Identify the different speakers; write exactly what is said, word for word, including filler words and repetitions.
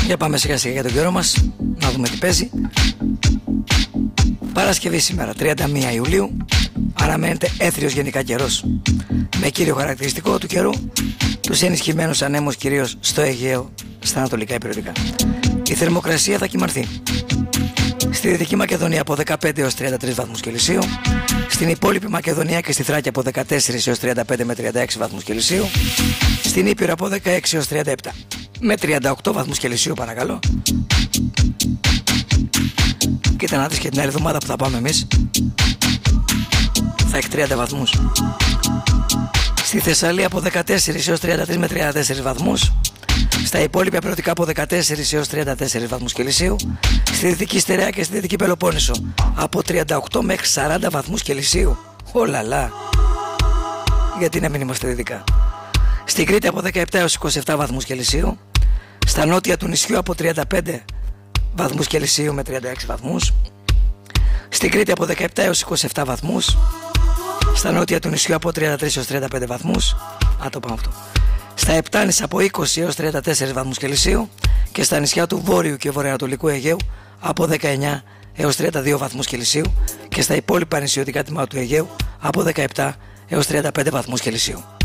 Speaker 1: Για πάμε σιγά σιγά για τον καιρό μας, να δούμε τι παίζει. Παρασκευή σήμερα, τριάντα μία Ιουλίου, αναμένεται έθριος γενικά καιρός, με κύριο χαρακτηριστικό του καιρού τους ενισχυμένους ανέμους, κυρίως στο Αιγαίο, στα ανατολικά υπηρετικά. Η θερμοκρασία θα κυμανθεί στη Δυτική Μακεδονία από δεκαπέντε έως τριάντα τρεις βαθμούς Κελσίου, στην υπόλοιπη Μακεδονία και στη Θράκη από δεκατέσσερα έως τριάντα πέντε με τριάντα έξι βαθμούς Κελσίου, στην Ήπειρο από δεκαέξι έως τριάντα επτά με τριάντα οκτώ βαθμούς Κελσίου, παρακαλώ. Κοίτα να δεις και την άλλη εβδομάδα που θα πάμε εμείς, θα έχει τριάντα βαθμούς. Στη Θεσσαλία από δεκατέσσερα έως τριάντα τρεις με τριάντα τέσσερις βαθμούς, στα υπόλοιπα υπηρετικά από δεκατέσσερα έως τριάντα τέσσερα βαθμούς Κελσίου, στη Δυτική Στερεά και στη Δυτική Πελοπόννησο από τριάντα οκτώ μέχρι σαράντα βαθμούς Κελσίου. Ολαλά, γιατί να μην είμαστε δυτικά. Στην Κρήτη από δεκαεπτά έως είκοσι επτά βαθμούς Κελσίου, στα νότια του νησιού από τριάντα πέντε βαθμούς Κελσίου με τριάντα έξι βαθμούς, στην Κρήτη από δεκαεπτά έως είκοσι επτά βαθμούς, στα νότια του νησιού από τριάντα τρεις έως τριάντα πέντε βαθμούς, α, το πάμε αυτό. Στα Επτάνης από είκοσι έως τριάντα τέσσερα βαθμούς Κελσίου και στα νησιά του Βόρειου και Βορειοανατολικού Αιγαίου από δεκαεννιά έως τριάντα δύο βαθμούς Κελσίου και στα υπόλοιπα νησιωτικά τμήματα του Αιγαίου από δεκαεπτά έως τριάντα πέντε βαθμούς Κελσίου.